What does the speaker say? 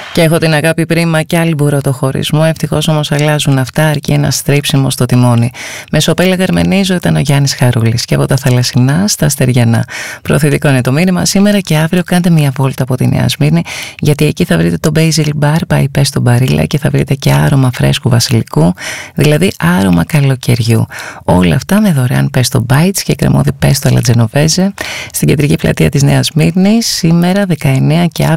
Και έχω την αγάπη πρίμα και άλλη μπουρό το χωρισμό. Ευτυχώς όμως αλλάζουν αυτά, αρκεί ένα στρίψιμο στο τιμόνι. Με Σοπέλα Γερμενίζω ήταν ο Γιάννης Χαρούλης. Και από τα θαλασσινά στα Αστεριανά. Προωθητικό είναι το μήνυμα. Σήμερα και αύριο κάντε μια βόλτα από τη Νέα Σμύρνη, γιατί εκεί θα βρείτε το Basil Bar, πάει πες στον Μπαρίλα, και θα βρείτε και άρωμα φρέσκου βασιλικού, δηλαδή άρωμα καλοκαιριού. Όλα αυτά με δωρεάν πέστο bites και κρεμόδι πέστο αλατζενοβέζε στην κεντρική πλατεία της Νέας Σμύρνης, σήμερα 19 και αύριο